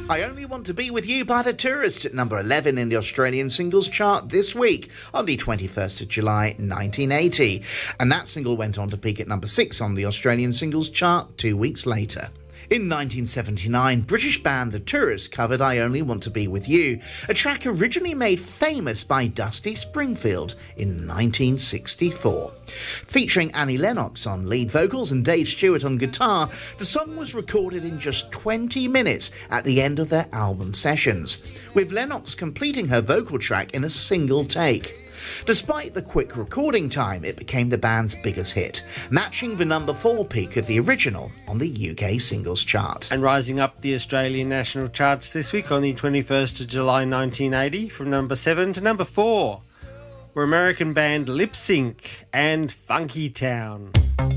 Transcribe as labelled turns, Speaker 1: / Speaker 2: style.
Speaker 1: I Only Want to Be With You by The Tourists at number 11 in the Australian singles chart this week on the 21st of July 1980. And that single went on to peak at number 6 on the Australian singles chart 2 weeks later. In 1979, British band The Tourists covered I Only Want to Be With You, a track originally made famous by Dusty Springfield in 1964. Featuring Annie Lennox on lead vocals and Dave Stewart on guitar, the song was recorded in just 20 minutes at the end of their album sessions, with Lennox completing her vocal track in a single take. Despite the quick recording time, it became the band's biggest hit, matching the number 4 peak of the original on the UK singles chart.
Speaker 2: And rising up the Australian national charts this week on the 21st of July 1980, from number 7 to number 4, were American band Lip Sync and Funky Town.